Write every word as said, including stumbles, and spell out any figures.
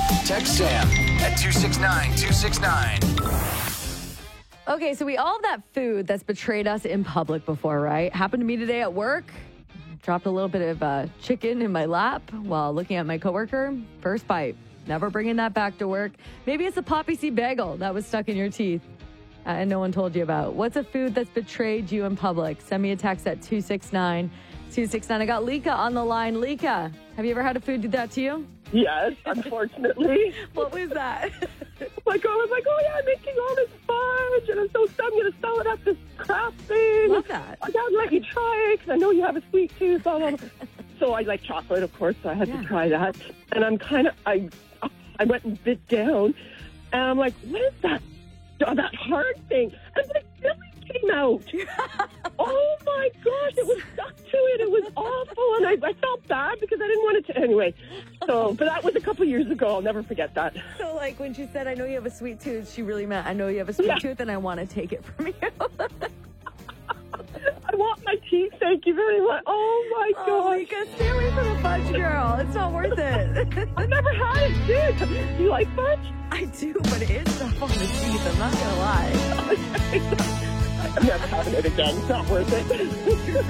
Text Sam at two six nine two six nine. Okay, so we all have that food that's betrayed us in public before, right? Happened to me today at work. Dropped a little bit of uh, chicken in my lap while looking at my coworker. First bite. Never bringing that back to work. Maybe it's a poppy seed bagel that was stuck in your teeth uh, and no one told you about. What's a food that's betrayed you in public? Send me a text at two six nine two six nine. I got Lika on the line. Lika, have you ever had a food do that to you? Yes, unfortunately. What was that? My girl was like, oh, yeah, I'm making all this fudge, and I'm so sad I'm going to sell it at this craft thing. Love that. I got to let you try it, because I know you have a sweet tooth. Blah, blah, blah. So I like chocolate, of course, so I had Yeah. to try that. And I'm kind of, I I went and bit down, and I'm like, what is that? Oh, that hard thing. And like, Billy came out. Oh, my gosh, it was stuck to it. It was awful, and I, I felt bad because I didn't want it to. Anyway, so, but that was a couple years ago. I'll never forget that. So, like, when she said, I know you have a sweet tooth, she really meant, I know you have a sweet Yeah. tooth, and I want to take it from you. I want my teeth. Thank you very much. Oh, my Oh, gosh. Lika, stay away from the fudge, girl. It's not worth it. I've never had it, too. Do you like fudge? I do, but it is tough on the teeth. I'm not going to lie. I'm never having it again. It's not worth it.